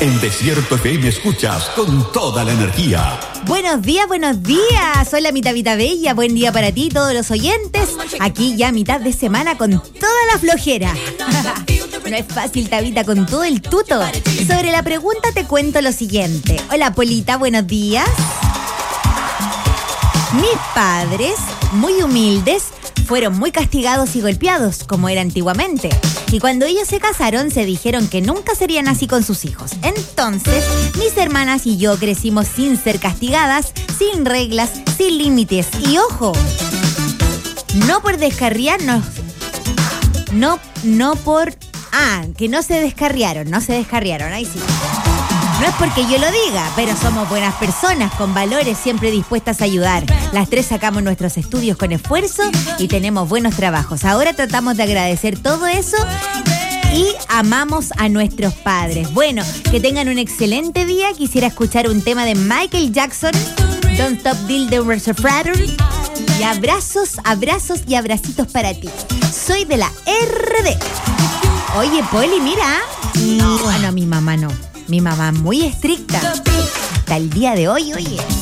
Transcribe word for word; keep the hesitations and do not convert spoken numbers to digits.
En Desierto F M escuchas con toda la energía. Buenos días, buenos días. Soy la mitad, mitad bella. Buen día para ti, todos los oyentes. Aquí ya mitad de semana con toda la flojera. No es fácil, Tabita, con todo el tuto. Sobre la pregunta te cuento lo siguiente. Hola, Polita, buenos días. Mis padres, muy humildes, fueron muy castigados y golpeados, como era antiguamente. Y cuando ellos se casaron, se dijeron que nunca serían así con sus hijos. Entonces, mis hermanas y yo crecimos sin ser castigadas, sin reglas, sin límites. Y ojo, no por descarriarnos, no, no por... Ah, que no se descarriaron, no se descarriaron, ahí sí. No es porque yo lo diga, pero somos buenas personas, con valores, siempre dispuestas a ayudar. Las tres sacamos nuestros estudios con esfuerzo y tenemos buenos trabajos. Ahora tratamos de agradecer todo eso y amamos a nuestros padres. Bueno, que tengan un excelente día. Quisiera escuchar un tema de Michael Jackson, Don't Stop Till the Reservoir. Y abrazos, abrazos y abracitos para ti. Soy de la R D. Oye, Poli, mira. No, bueno, mi mamá no. Mi mamá muy estricta. Hasta el día de hoy, oye.